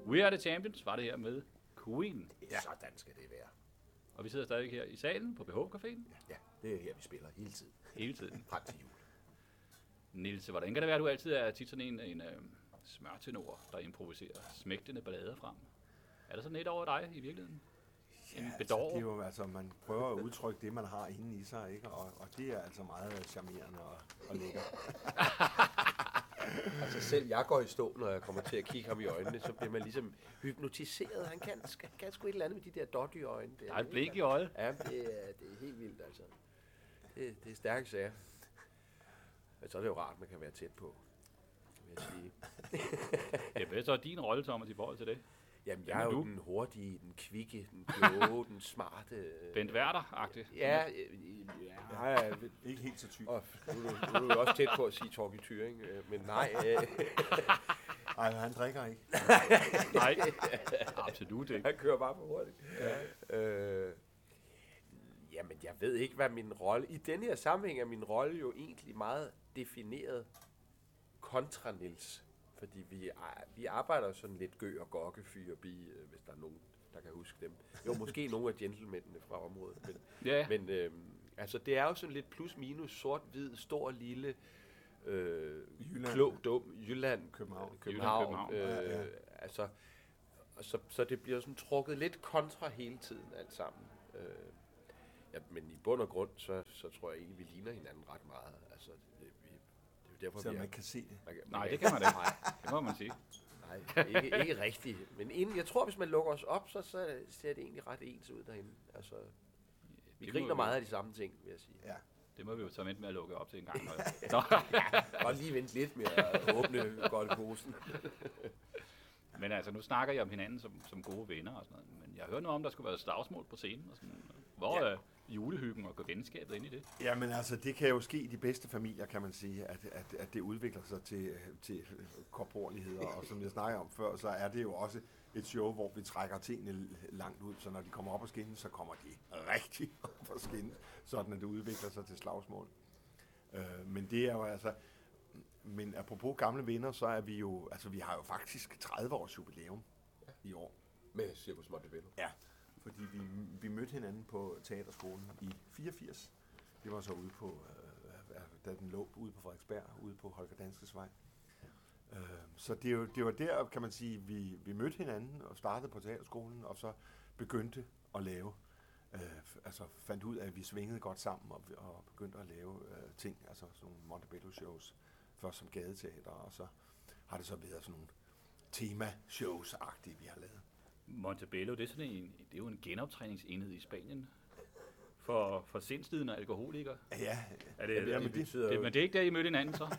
We Are The Champions var det her med Queen. Sådan skal det være. Og vi sidder stadig her i salen på BH Caféen. Ja, det er her, vi spiller hele tiden. Hele tiden. Frem til jul. Niels, hvordan kan det være, at du altid er tit sådan en smørtenor, der improviserer smægtende ballader frem? Er der sådan lidt over dig i virkeligheden? Ja, En altså, bedår? det er jo, altså, man prøver at udtrykke det, man har inde i sig, ikke? Og det er altså meget charmerende og lækkert. Altså selv jeg går i stå, når jeg kommer til at kigge ham i øjnene, så bliver man ligesom hypnotiseret. Han kan sgu et eller andet med de der dot i øjnene. Der er et blik i øjet. Ja, det er helt vildt, altså. Det er stærke sager. Men så er det jo rart, man kan være tæt på, vil jeg sige. Ja, hvad så er din rolle, Thomas, i forhold til det? Jamen, jeg er jo den hurtige, den kvikke, den kloge, den smarte. Bent Werther-agtig? Ja. Jeg er ikke helt så tyk. Og nu er du jo også tæt på at sige Torgild Thyrring, men nej. Ej, han drikker ikke. Nej, absolut ikke. Han kører bare for hurtigt. Ja. Jamen, jeg ved ikke, hvad min rolle... I denne her sammenhæng er min rolle jo egentlig meget defineret kontra Niels. Fordi vi arbejder sådan lidt Gø og Gokke Fyrby, hvis der er nogen, der kan huske dem. Jo, måske nogle af gentlemændene fra området. Men altså, det er jo sådan lidt plus minus, sort, hvid, stor, lille, klog, dum, Jylland, København. Ja. Altså, så det bliver sådan trukket lidt kontra hele tiden alt sammen. Ja, men i bund og grund, så tror jeg egentlig, vi ligner hinanden ret meget. Altså, det er jo derfor, så man ikke kan se det. Nej, det kan man ikke. Det må man sige. Nej, ikke rigtigt. Men jeg tror, hvis man lukker os op, så ser det egentlig ret ens ud derinde. Altså, vi griner meget af de samme ting, vil jeg sige. Ja. Det må vi jo så vente med at lukke op til en gang. Og lige vente lidt med at åbne golfposen. Men altså, nu snakker jeg om hinanden som gode venner og sådan noget. Men jeg hørte noget om, der skulle være slagsmål på scenen og sådan. Hvor er julehyggen og venskabet ind i det? Jamen altså, det kan jo ske i de bedste familier, kan man sige, at det udvikler sig til korporligheder. Og som jeg snakker om før, så er det jo også et show, hvor vi trækker tingene langt ud. Så når de kommer op på skinnen, så kommer de rigtig op på skinnen, sådan at det udvikler sig til slagsmål. Men det er jo altså... Men apropos gamle venner, så er vi jo... Altså, vi har jo faktisk 30 års jubilæum i år. Med Cirkus Montebello. Ja, fordi vi mødte hinanden på teaterskolen i 84. Det var så ude på, da den lå ude på Frederiksberg, ude på Holger Danskes Vej. Så det var der, kan man sige, vi mødte hinanden og startede på teaterskolen, og så begyndte at lave, altså fandt ud af, at vi svingede godt sammen og begyndte at lave ting, altså sådan nogle Montebello-shows, først som gadeteater, og så har det så været sådan nogle tema-shows-agtige, vi har lavet. Montebello, det er jo en genoptræningsenhed i Spanien for sindslidende og alkoholikere. Ja, er det betyder men det er ikke der, I mødte hinanden så?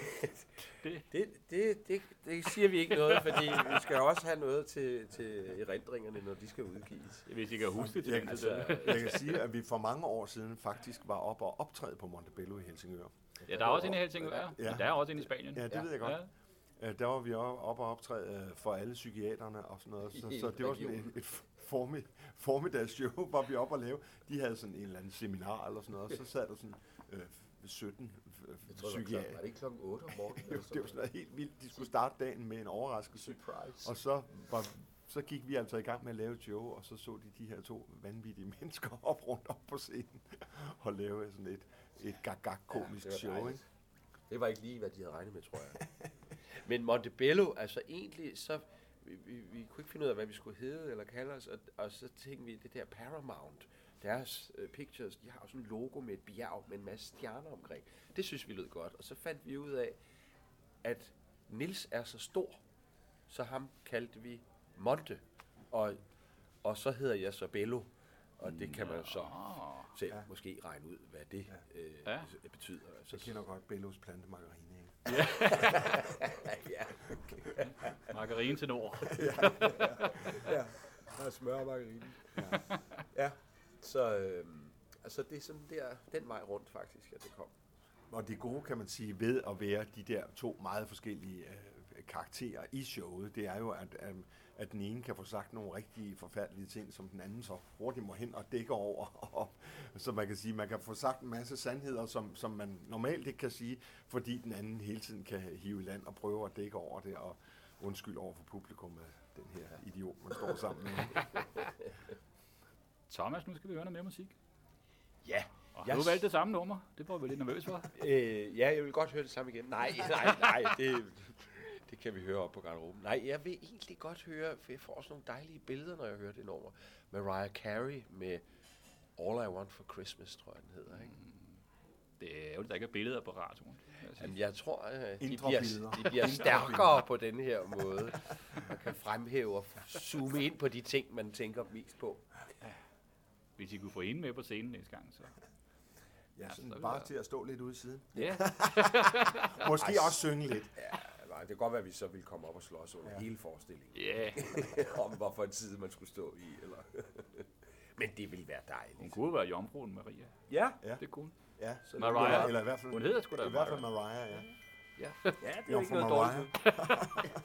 Det siger vi ikke noget, fordi vi skal også have noget til erindringerne, når de skal udgives. Hvis I kan huske det til den tid. Jeg kan sige, at vi for mange år siden faktisk var oppe og optræde på Montebello i Helsingør. Ja, der er også en i Helsingør, ja. Men der er også en i Spanien. Ja, det ved jeg godt. Ja. Der var vi oppe og optræde for alle psykiaterne og sådan noget. Så det var sådan et formiddagsshow, var vi oppe og lave. De havde sådan en eller anden seminar eller sådan noget, og så sad der sådan 17 psykiater. Var det ikke klokken 8 om morgenen? Jo, det var sådan noget helt vildt. De skulle starte dagen med en overraskelse. Surprise. Og så gik vi altså i gang med at lave et show, og så de her to vanvittige mennesker rundt op på scenen og lave sådan et gag-komisk show, ikke? Det var ikke lige, hvad de havde regnet med, tror jeg. Men Montebello, altså egentlig, så vi kunne ikke finde ud af, hvad vi skulle hedde eller kalde os, og så tænkte vi, det der Paramount, deres pictures, de har jo sådan en logo med et bjerg med en masse stjerner omkring. Det synes vi lød godt, og så fandt vi ud af, at Niels er så stor, så ham kaldte vi Monte, og så hedder jeg så Bello. Og det kan man jo så selv måske regne ud, hvad det betyder. Så jeg kender godt Bellos plantemargarine. Ja. Margarine til nord. Ja, der er smør og margarine. Ja. Så altså det er sådan den vej rundt faktisk, at det kom. Og det gode, kan man sige, ved at være de der to meget forskellige karakterer i showet, det er jo, at den ene kan få sagt nogle rigtig forfærdelige ting, som den anden så hurtigt må hen og dække over. Og, så man kan sige, man kan få sagt en masse sandheder, som man normalt ikke kan sige, fordi den anden hele tiden kan hive i land og prøve at dække over det. undskyld over for publikum af den her idiot, man står sammen med. Thomas, nu skal vi høre noget mere musik. Ja. Og du valgte det samme nummer. Det var vi lidt nervøs for. Ja, jeg vil godt høre det samme igen. Nej, det kan vi høre op på garderoben. Nej, jeg vil egentlig godt høre, for jeg får sådan nogle dejlige billeder, når jeg hører det nummer. Mariah Carey med All I Want for Christmas, tror jeg, den hedder, ikke? Det er jo, der ikke er billeder på radioen. Jamen, jeg tror, de Indre bliver stærkere på den her måde. Man kan fremhæve og zoome ind på de ting, man tænker mest på. Hvis I kunne få en med på scenen næste gang, så... Ja, sådan så bare vil jeg- til at stå lidt ude i siden. Ja. Måske også synge lidt. Ja, nej, det kan godt være, at vi så ville komme op og slås under hele forestillingen. Ja. Om hvorfor en side man skulle stå i. Eller men det ville være dejligt. Hun kunne være jomfruen Maria. Ja, Ja. Det kunne. Ja. Mariah. Eller i hvert fald, Hun hedder sgu da i hvert fald Mariah. Mariah, ja. ja det er jo ikke Jomfru noget dårligt. Mariah.